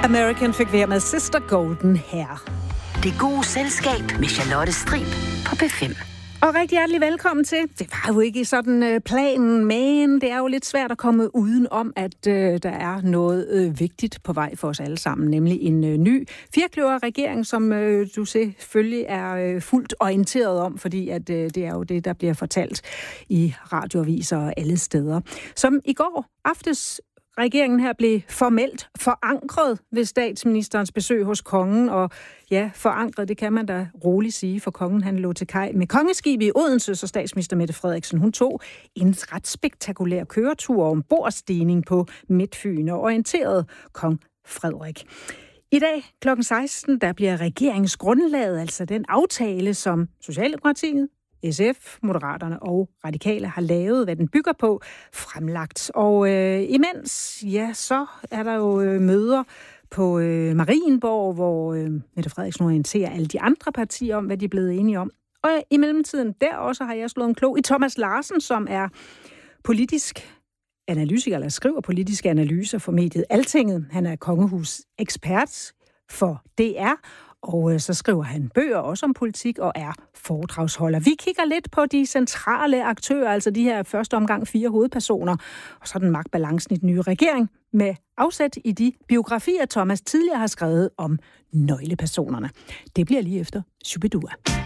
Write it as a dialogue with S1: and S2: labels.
S1: American fik vi her med Sister Golden her.
S2: Det gode selskab med Charlotte Strib på P5.
S1: Og rigtig hjertelig velkommen til. Det var jo ikke sådan planen, men det er jo lidt svært at komme uden om, at der er noget vigtigt på vej for os alle sammen, nemlig en ny firkløverregering, som du selvfølgelig er fuldt orienteret om, fordi at det er jo det, der bliver fortalt i radioaviser og alle steder. Som i går aftes regeringen her blev formelt forankret ved statsministerens besøg hos kongen, og ja, forankret, det kan man da roligt sige, for kongen han lå til kaj med kongeskib i Odense, så statsminister Mette Frederiksen, hun tog en ret spektakulær køretur om bordstigning på Midtfyn og orienterede kong Frederik. I dag kl. 16, der bliver regeringsgrundlaget, altså den aftale, som Socialdemokratiet, SF, Moderaterne og Radikale har lavet, hvad den bygger på, fremlagt. Og imens, ja, så er der jo møder på Marienborg, hvor Mette Frederiksen orienterer alle de andre partier om, hvad de er blevet enige om. Og i mellemtiden, der også har jeg slået en klog i Thomas Larsen, som er politisk analytiker, eller skriver politiske analyser for mediet Altinget. Han er kongehusekspert for DR, og så skriver han bøger også om politik og er foredragsholder. Vi kigger lidt på de centrale aktører, altså de her første omgang 4 hovedpersoner, og så den magtbalancen i den nye regering, med afsæt i de biografier, Thomas tidligere har skrevet om nøglepersonerne. Det bliver lige efter Shubidua.